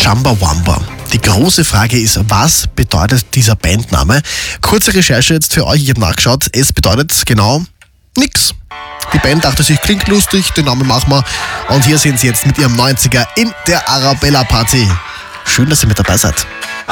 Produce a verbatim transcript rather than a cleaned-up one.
Chumbawamba. Die große Frage ist, was bedeutet dieser Bandname? Kurze Recherche jetzt für euch, ich habe nachgeschaut. Es bedeutet genau nix. Die Band dachte sich, klingt lustig, den Namen machen wir. Und hier sind sie jetzt mit ihrem neunziger in der Arabella Party. Schön, dass ihr mit dabei seid.